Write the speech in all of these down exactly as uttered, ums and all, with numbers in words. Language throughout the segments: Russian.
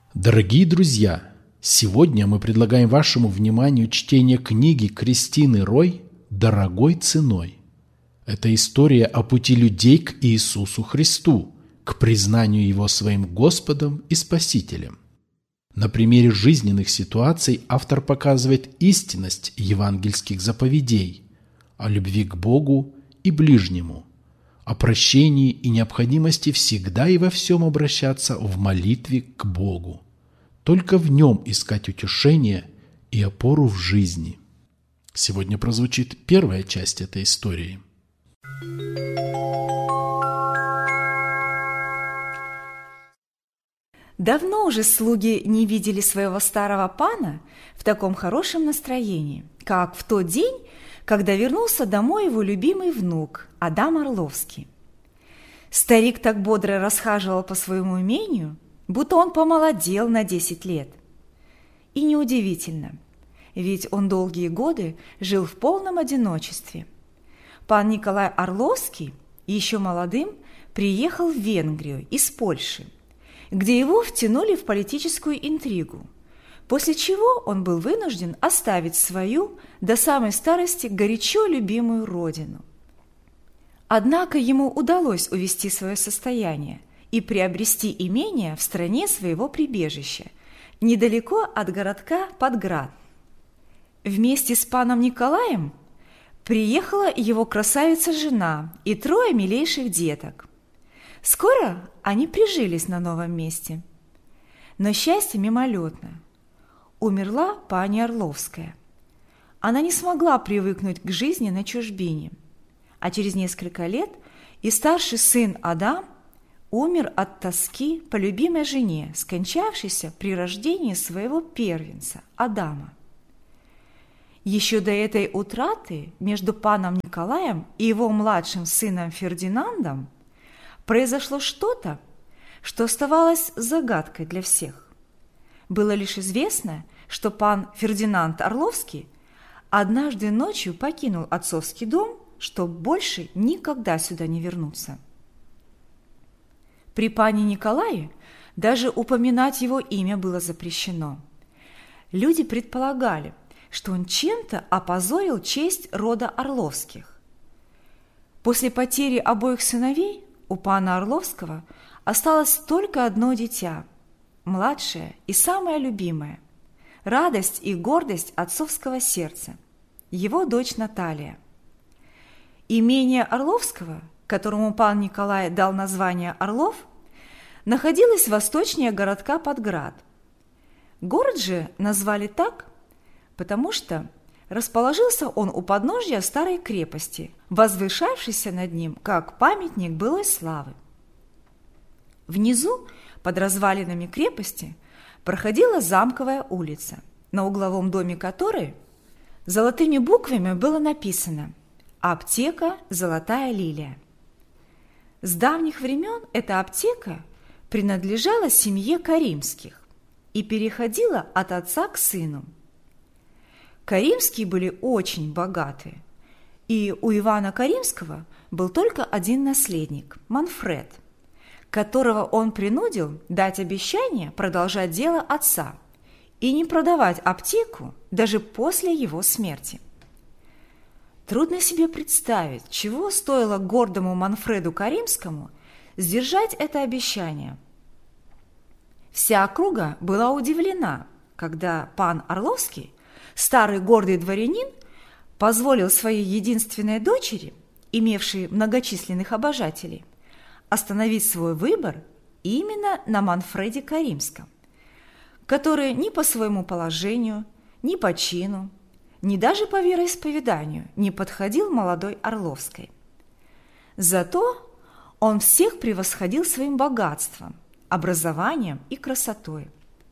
Дорогие друзья, сегодня мы предлагаем вашему вниманию чтение книги Кристины Рой «Дорогой ценой». Это история о пути людей к Иисусу Христу, к признанию Его своим Господом и Спасителем. На примере жизненных ситуаций автор показывает истинность евангельских заповедей о любви к Богу и ближнему, о прощении и необходимости всегда и во всем обращаться в молитве к Богу, только в Нем искать утешение и опору в жизни. Сегодня прозвучит первая часть этой истории. Давно уже слуги не видели своего старого пана в таком хорошем настроении, как в тот день, когда вернулся домой его любимый внук Адам Орловский. Старик так бодро расхаживал по своему имению, будто он помолодел на десять лет. И неудивительно, ведь он долгие годы жил в полном одиночестве. Пан Николай Орловский, еще молодым, приехал в Венгрию из Польши, где его втянули в политическую интригу, после чего он был вынужден оставить свою до самой старости горячо любимую родину. Однако ему удалось увести свое состояние и приобрести имение в стране своего прибежища, недалеко от городка Подград. Вместе с паном Николаем приехала его красавица-жена и трое милейших деток. Скоро они прижились на новом месте. Но счастье мимолетно. Умерла пани Орловская. Она не смогла привыкнуть к жизни на чужбине, а через несколько лет и старший сын Адам умер от тоски по любимой жене, скончавшейся при рождении своего первенца Адама. Еще до этой утраты между паном Николаем и его младшим сыном Фердинандом произошло что-то, что оставалось загадкой для всех. Было лишь известно, что пан Фердинанд Орловский однажды ночью покинул отцовский дом, чтобы больше никогда сюда не вернуться. При пане Николае даже упоминать его имя было запрещено. Люди предполагали, что он чем-то опозорил честь рода Орловских. После потери обоих сыновей у пана Орловского осталось только одно дитя, младшее и самое любимое, радость и гордость отцовского сердца, его дочь Наталья. Имение Орловского, которому пан Николай дал название Орлов, находилось восточнее городка Подград. Город же назвали так, потому что расположился он у подножья старой крепости, возвышавшейся над ним, как памятник былой славы. Внизу, под развалинами крепости, проходила замковая улица, на угловом доме которой золотыми буквами было написано «Аптека Золотая Лилия». С давних времен эта аптека принадлежала семье Каримских и переходила от отца к сыну. Каримские были очень богаты, и у Ивана Каримского был только один наследник – Манфред, которого он принудил дать обещание продолжать дело отца и не продавать аптеку даже после его смерти. Трудно себе представить, чего стоило гордому Манфреду Каримскому сдержать это обещание. Вся округа была удивлена, когда пан Орловский, старый гордый дворянин, позволил своей единственной дочери, имевшей многочисленных обожателей, остановить свой выбор именно на Манфреде Каримском, который ни по своему положению, ни по чину, ни даже по вероисповеданию не подходил молодой Орловской. Зато он всех превосходил своим богатством, образованием и красотой.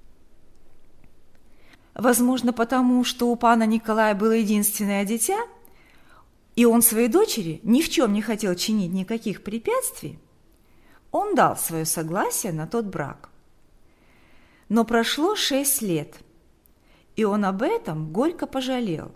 Возможно, потому, что у пана Николая было единственное дитя, и он своей дочери ни в чем не хотел чинить никаких препятствий, он дал свое согласие на тот брак. Но прошло шесть лет, и он об этом горько пожалел.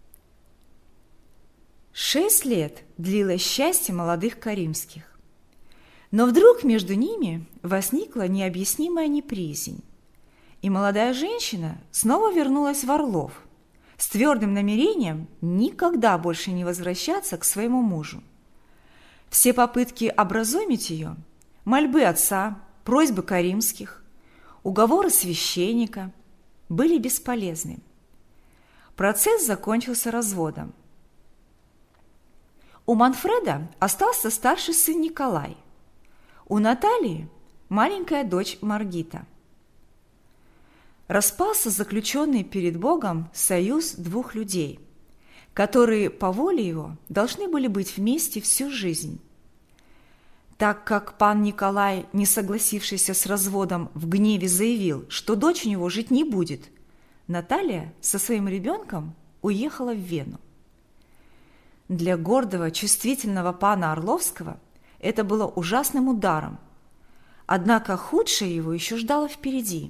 Шесть лет длилось счастье молодых Каримских. Но вдруг между ними возникла необъяснимая неприязнь. и молодая женщина снова вернулась в Орлов с твердым намерением никогда больше не возвращаться к своему мужу. Все попытки образумить ее, мольбы отца, просьбы каримских, уговоры священника были бесполезны. Процесс закончился разводом. У Манфреда остался старший сын Николай, у Натальи – маленькая дочь Маргита. Распался заключенный перед Богом союз двух людей, которые по воле его должны были быть вместе всю жизнь. Так как пан Николай, не согласившийся с разводом, в гневе заявил, что дочь у него жить не будет, Наталья со своим ребенком уехала в Вену. Для гордого, чувствительного пана Орловского это было ужасным ударом, однако худшее его еще ждало впереди.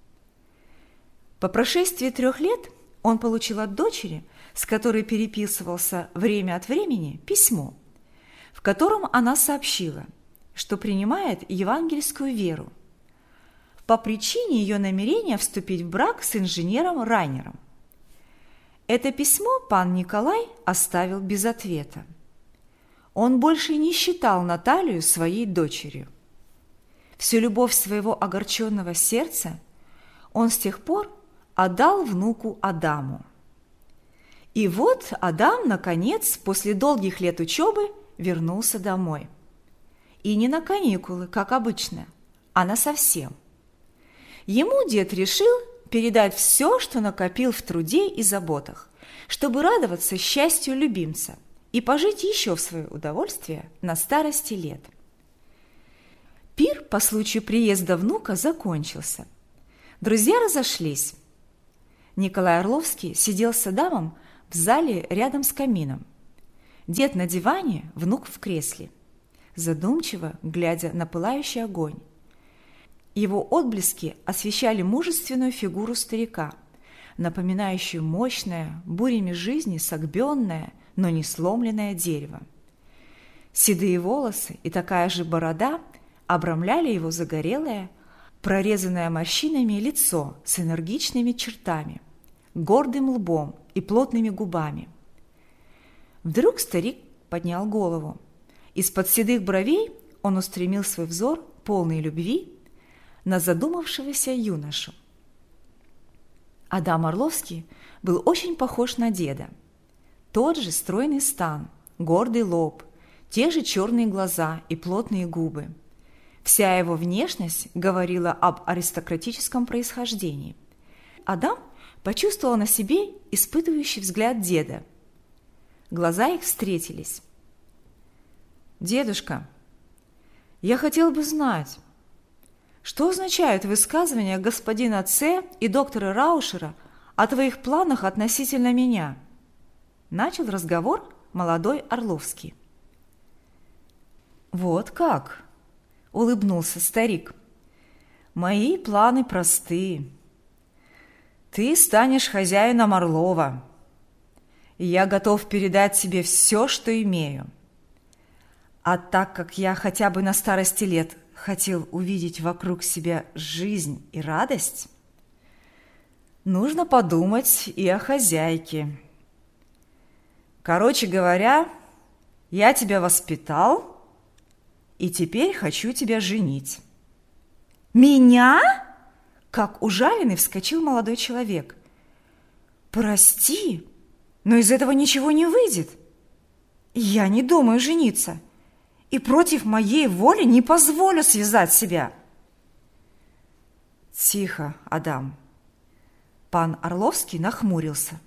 По прошествии трех лет он получил от дочери, с которой переписывался время от времени, письмо, в котором она сообщила, что принимает евангельскую веру по причине ее намерения вступить в брак с инженером Райнером. Это письмо пан Николай оставил без ответа. Он больше не считал Наталью своей дочерью. Всю любовь своего огорченного сердца он с тех пор отдал внуку Адаму. И вот Адам, наконец, после долгих лет учебы, вернулся домой. И не на каникулы, как обычно, а насовсем. Ему дед решил передать все, что накопил в труде и заботах, чтобы радоваться счастью любимца и пожить еще в свое удовольствие на старости лет. Пир по случаю приезда внука закончился. Друзья разошлись. Николай Орловский сидел с Адамом в зале рядом с камином. Дед на диване, внук в кресле, задумчиво глядя на пылающий огонь. Его отблески освещали мужественную фигуру старика, напоминающую мощное, бурями жизни согбенное, но не сломленное дерево. Седые волосы и такая же борода обрамляли его загорелое, прорезанное морщинами лицо с энергичными чертами, гордым лбом и плотными губами. Вдруг старик поднял голову. Из-под седых бровей он устремил свой взор, полный любви, на задумавшегося юношу. Адам Орловский был очень похож на деда. Тот же стройный стан, гордый лоб, те же черные глаза и плотные губы. Вся его внешность говорила об аристократическом происхождении. Адам почувствовал на себе испытывающий взгляд деда. Глаза их встретились. «Дедушка, я хотел бы знать, что означают высказывания господина Ц. и доктора Раушера о твоих планах относительно меня?» Начал разговор молодой Орловский. «Вот как!» – улыбнулся старик. «Мои планы просты. Ты станешь хозяином Орлова, и я готов передать тебе все, что имею. А так как я хотя бы на старости лет хотел увидеть вокруг себя жизнь и радость, нужно подумать и о хозяйке. Короче говоря, я тебя воспитал и теперь хочу тебя женить». «Меня?» – как ужаленный вскочил молодой человек. «Прости, но из этого ничего не выйдет. Я не думаю жениться и против моей воли не позволю связать себя». «Тихо, Адам». Пан Орловский нахмурился.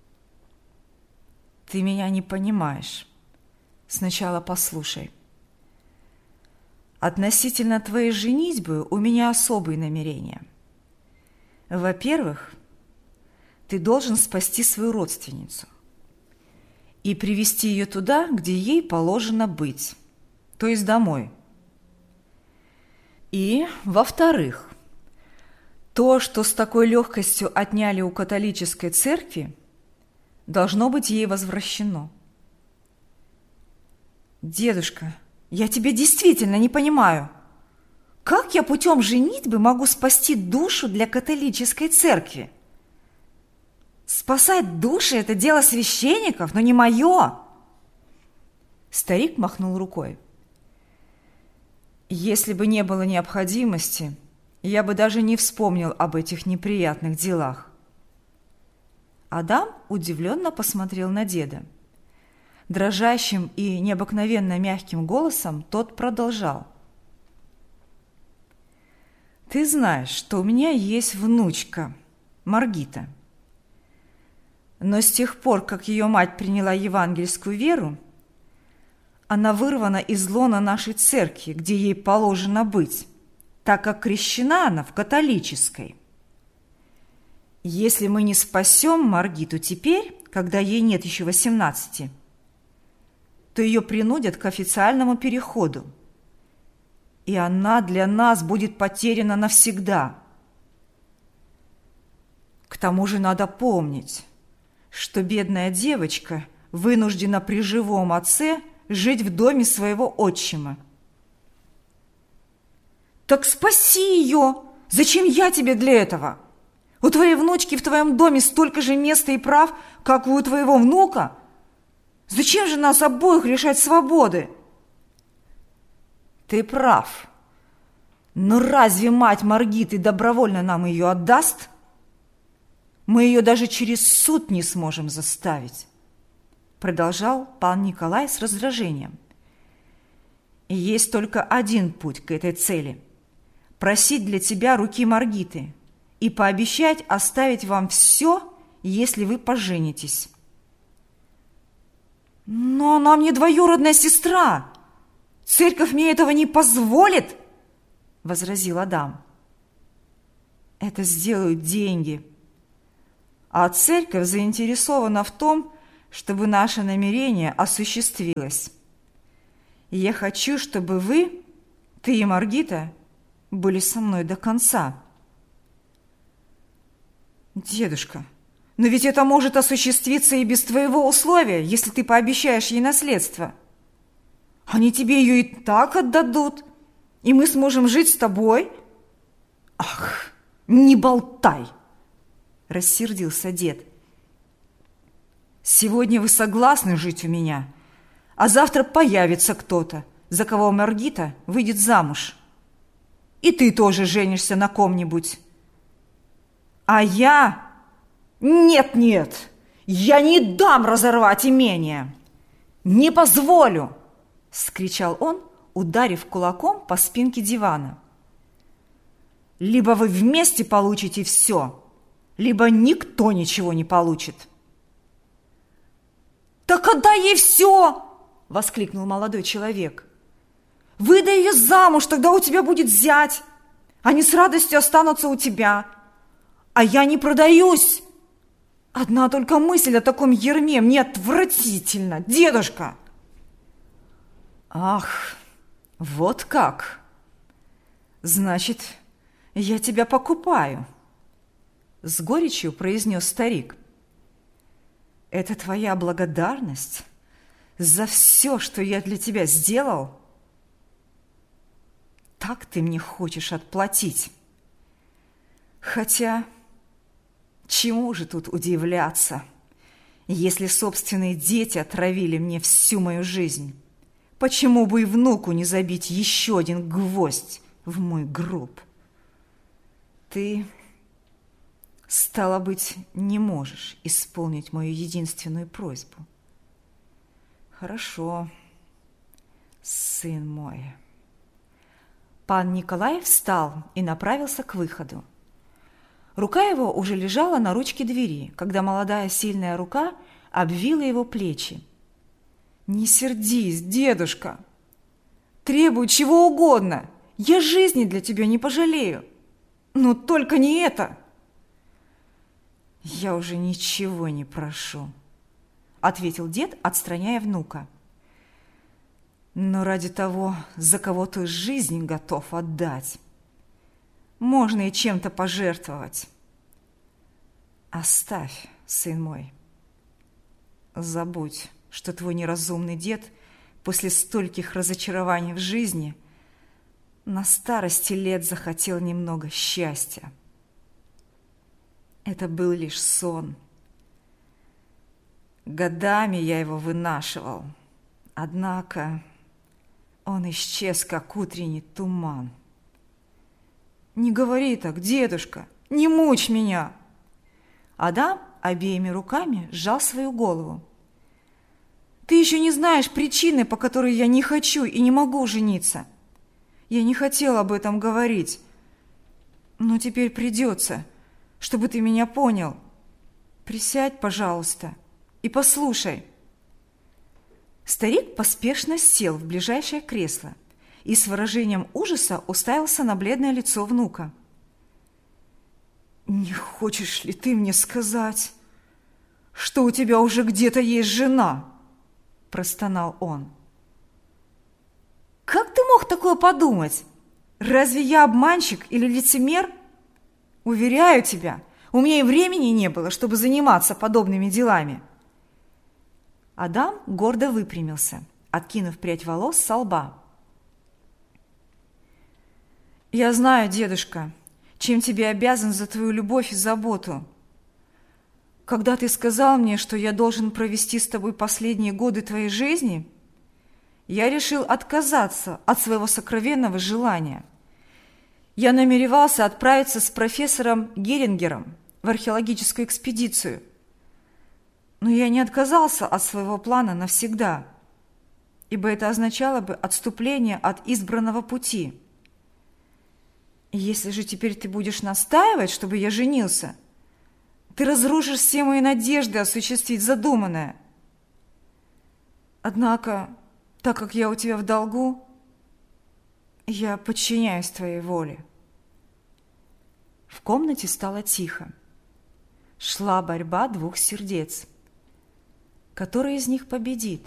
«Ты меня не понимаешь. Сначала послушай. Относительно твоей женитьбы у меня особые намерения. Во-первых, ты должен спасти свою родственницу и привести ее туда, где ей положено быть, то есть домой. И, во-вторых, то, что с такой легкостью отняли у католической церкви, должно быть ей возвращено». «Дедушка, я тебя действительно не понимаю. Как я путем женитьбы могу спасти душу для католической церкви? Спасать души – это дело священников, но не мое. Старик махнул рукой. Если бы не было необходимости, я бы даже не вспомнил об этих неприятных делах. Адам удивленно посмотрел на деда. Дрожащим и необыкновенно мягким голосом тот продолжал. Ты знаешь, что у меня есть внучка, Маргита. Но с тех пор, как ее мать приняла евангельскую веру, она вырвана из лона нашей церкви, где ей положено быть, так как крещена она в католической. Если мы не спасем Маргиту теперь, когда ей нет еще восемнадцати, то ее принудят к официальному переходу, и она для нас будет потеряна навсегда. К тому же надо помнить, что бедная девочка вынуждена при живом отце жить в доме своего отчима. Так спаси ее! Зачем я тебе для этого? У твоей внучки в твоем доме столько же места и прав, как у твоего внука. Зачем же нас обоих лишать свободы? Ты прав. Но разве мать Маргиты добровольно нам ее отдаст? Мы ее даже через суд не сможем заставить, продолжал пан Николай с раздражением. И есть только один путь к этой цели – просить для тебя руки Маргиты и пообещать оставить вам все, если вы поженитесь. Но она мне двоюродная сестра. Церковь мне этого не позволит, возразил Адам. Это сделают деньги. А церковь заинтересована в том, чтобы наше намерение осуществилось. И я хочу, чтобы вы, ты и Маргита, были со мной до конца. Дедушка, но ведь это может осуществиться и без твоего условия, если ты пообещаешь ей наследство. Они тебе ее и так отдадут, и мы сможем жить с тобой. Ах, не болтай! Рассердился дед. Сегодня вы согласны жить у меня, а завтра появится кто-то, за кого Маргита выйдет замуж. И ты тоже женишься на ком-нибудь. А я... Нет-нет, я не дам разорвать имение. Не позволю, скричал он, ударив кулаком по спинке дивана. Либо вы вместе получите все, либо никто ничего не получит. «Так отдай ей все!» – воскликнул молодой человек. «Выдай ее замуж, тогда у тебя будет зять. Они с радостью останутся у тебя. А я не продаюсь. Одна только мысль о таком ерме мне отвратительно, дедушка!» «Ах, вот как! Значит, я тебя покупаю!» С горечью произнес старик. «Это твоя благодарность за все, что я для тебя сделал? Так ты мне хочешь отплатить? Хотя, чему же тут удивляться, если собственные дети отравили мне всю мою жизнь? Почему бы и внуку не забить еще один гвоздь в мой гроб? Ты... стало быть, не можешь исполнить мою единственную просьбу. Хорошо, сын мой. Пан Николай встал и направился к выходу. Рука его уже лежала на ручке двери, когда молодая сильная рука обвила его плечи. «Не сердись, дедушка! Требуй чего угодно! Я жизни для тебя не пожалею! Но только не это!» «Я уже ничего не прошу», – ответил дед, отстраняя внука. «Но ради того, за кого ты жизнь готов отдать, можно и чем-то пожертвовать. Оставь, сын мой. Забудь, что твой неразумный дед после стольких разочарований в жизни на старости лет захотел немного счастья. Это был лишь сон. Годами я его вынашивал, однако он исчез, как утренний туман. «Не говори так, дедушка, не мучь меня!» Адам обеими руками сжал свою голову. «Ты еще не знаешь причины, по которой я не хочу и не могу жениться. Я не хотел об этом говорить, но теперь придется, чтобы ты меня понял. Присядь, пожалуйста, и послушай». Старик поспешно сел в ближайшее кресло и с выражением ужаса уставился на бледное лицо внука. «Не хочешь ли ты мне сказать, что у тебя уже где-то есть жена?» – простонал он. «Как ты мог такое подумать? Разве я обманщик или лицемер? Уверяю тебя, у меня и времени не было, чтобы заниматься подобными делами». Адам гордо выпрямился, откинув прядь волос со лба. «Я знаю, дедушка, чем тебе обязан за твою любовь и заботу. Когда ты сказал мне, что я должен провести с тобой последние годы твоей жизни, я решил отказаться от своего сокровенного желания. Я намеревался отправиться с профессором Герингером в археологическую экспедицию. Но я не отказался от своего плана навсегда, ибо это означало бы отступление от избранного пути. И если же теперь ты будешь настаивать, чтобы я женился, ты разрушишь все мои надежды осуществить задуманное. Однако, так как я у тебя в долгу, я подчиняюсь твоей воле». В комнате стало тихо. Шла борьба двух сердец. Который из них победит?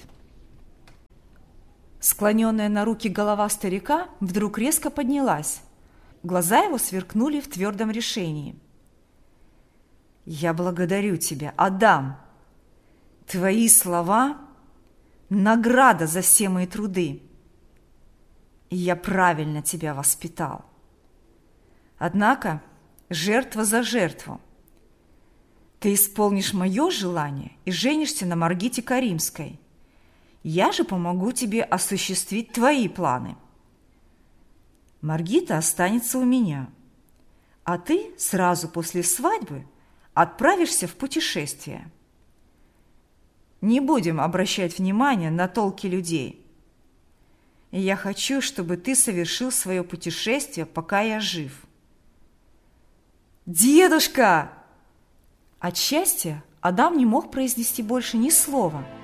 Склоненная на руки голова старика вдруг резко поднялась. Глаза его сверкнули в твердом решении. «Я благодарю тебя, Адам. Твои слова – награда за все мои труды. И я правильно тебя воспитал. Однако жертва за жертву. Ты исполнишь мое желание и женишься на Маргите Каримской. Я же помогу тебе осуществить твои планы. Маргита останется у меня, а ты сразу после свадьбы отправишься в путешествие. Не будем обращать внимания на толки людей. Я хочу, чтобы ты совершил свое путешествие, пока я жив». «Дедушка!» От счастья Адам не мог произнести больше ни слова.